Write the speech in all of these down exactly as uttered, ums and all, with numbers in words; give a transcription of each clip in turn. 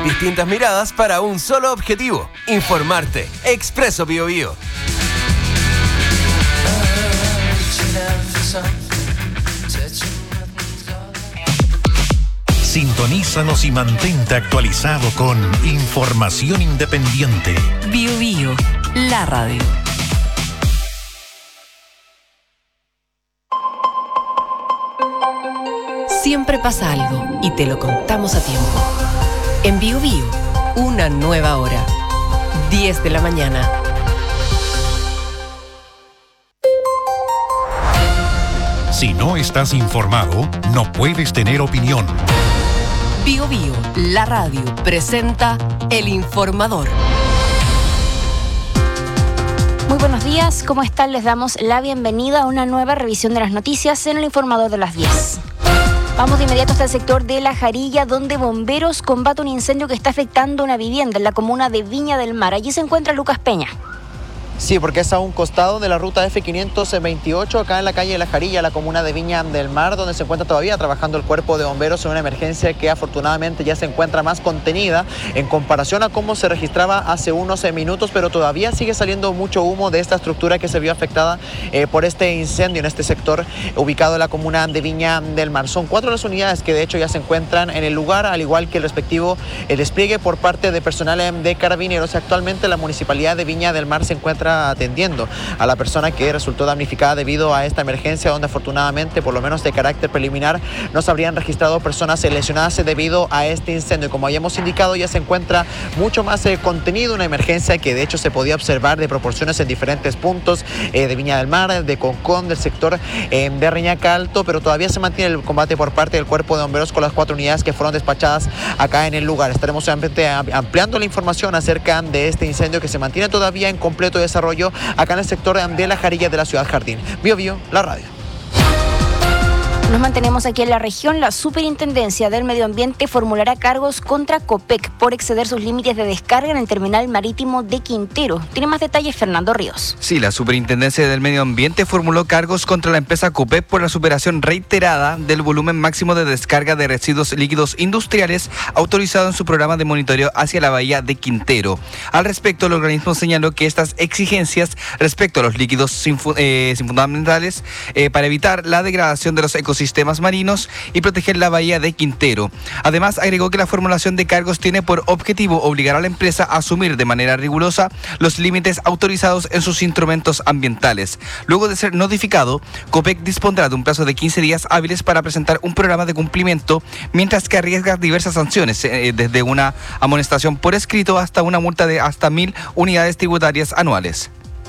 Distintas miradas para un solo objetivo: informarte. Expreso Biobío. Sintonízanos y mantente actualizado con información independiente. Biobío, la radio. Siempre pasa algo y te lo contamos a tiempo. En Biobío, una nueva hora. diez de la mañana. Si no estás informado, no puedes tener opinión. Biobío, la radio, presenta El Informador. Muy buenos días, ¿cómo están? Les damos la bienvenida a una nueva revisión de las noticias en El Informador de las diez. Vamos de inmediato hasta el sector de La Jarilla, donde bomberos combaten un incendio que está afectando una vivienda en la comuna de Viña del Mar. Allí se encuentra Lucas Peña. Sí, porque es a un costado de la ruta F quinientos veintiocho, acá en la calle La Jarilla, la comuna de Viña del Mar, donde se encuentra todavía trabajando el cuerpo de bomberos en una emergencia que afortunadamente ya se encuentra más contenida en comparación a cómo se registraba hace unos minutos, pero todavía sigue saliendo mucho humo de esta estructura que se vio afectada eh, por este incendio en este sector ubicado en la comuna de Viña del Mar. Son cuatro las unidades que de hecho ya se encuentran en el lugar, al igual que el respectivo el despliegue por parte de personal de carabineros. Actualmente la municipalidad de Viña del Mar se encuentra atendiendo a la persona que resultó damnificada debido a esta emergencia, donde afortunadamente, por lo menos de carácter preliminar, no se habrían registrado personas lesionadas debido a este incendio. Como ya hemos indicado, ya se encuentra mucho más eh, contenido, una emergencia que de hecho se podía observar de proporciones en diferentes puntos eh, de Viña del Mar, de Concón, del sector eh, de Reñaca Alto, pero todavía se mantiene el combate por parte del cuerpo de bomberos con las cuatro unidades que fueron despachadas acá en el lugar. Estaremos ampliando la información acerca de este incendio que se mantiene todavía en completo desarrollo acá en el sector de La Jarilla de la ciudad Jardín. Biobío, la radio. Nos mantenemos aquí en la región. La Superintendencia del Medio Ambiente formulará cargos contra Copec por exceder sus límites de descarga en el terminal marítimo de Quintero. Tiene más detalles Fernando Ríos. Sí, la Superintendencia del Medio Ambiente formuló cargos contra la empresa Copec por la superación reiterada del volumen máximo de descarga de residuos líquidos industriales autorizado en su programa de monitoreo hacia la bahía de Quintero. Al respecto, el organismo señaló que estas exigencias respecto a los líquidos sin, eh, sin fundamentales eh, para evitar la degradación de los ecosistemas sistemas marinos y proteger la bahía de Quintero. Además, agregó que la formulación de cargos tiene por objetivo obligar a la empresa a asumir de manera rigurosa los límites autorizados en sus instrumentos ambientales. Luego de ser notificado, Copec dispondrá de un plazo de quince días hábiles para presentar un programa de cumplimiento, mientras que arriesga diversas sanciones, eh, desde una amonestación por escrito hasta una multa de hasta mil unidades tributarias anuales.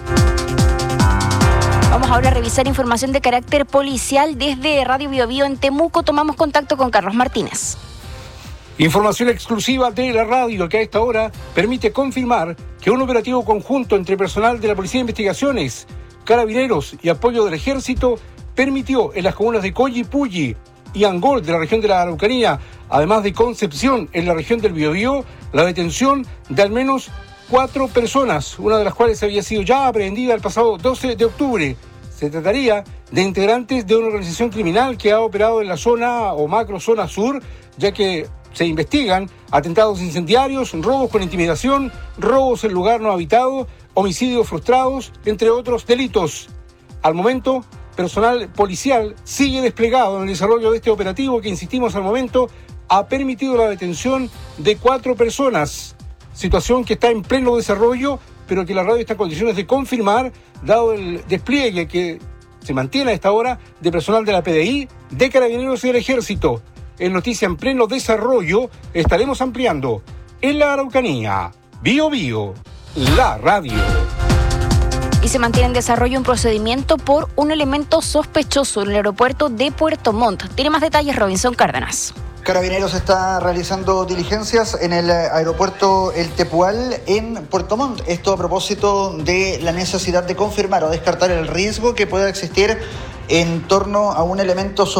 Vamos ahora a revisar información de carácter policial desde Radio Biobío en Temuco. Tomamos contacto con Carlos Martínez. Información exclusiva de la radio que a esta hora permite confirmar que un operativo conjunto entre personal de la Policía de Investigaciones, Carabineros y apoyo del Ejército permitió en las comunas de Collipulli y Angol de la región de la Araucanía, además de Concepción en la región del Biobío, la detención de al menos cuatro personas, una de las cuales había sido ya aprehendida el pasado doce de octubre. Se trataría de integrantes de una organización criminal que ha operado en la zona o macro zona sur, ya que se investigan atentados incendiarios, robos con intimidación, robos en lugar no habitado, homicidios frustrados, entre otros delitos. Al momento, personal policial sigue desplegado en el desarrollo de este operativo que, insistimos, al momento ha permitido la detención de cuatro personas. Situación que está en pleno desarrollo, pero que la radio está en condiciones de confirmar, dado el despliegue que se mantiene a esta hora de personal de la P D I, de Carabineros y del Ejército. En noticia en pleno desarrollo, estaremos ampliando en la Araucanía. Biobío, la radio. Y se mantiene en desarrollo un procedimiento por un elemento sospechoso en el aeropuerto de Puerto Montt. Tiene más detalles Robinson Cárdenas. Carabineros está realizando diligencias en el aeropuerto El Tepual en Puerto Montt. Esto a propósito de la necesidad de confirmar o descartar el riesgo que pueda existir en torno a un elemento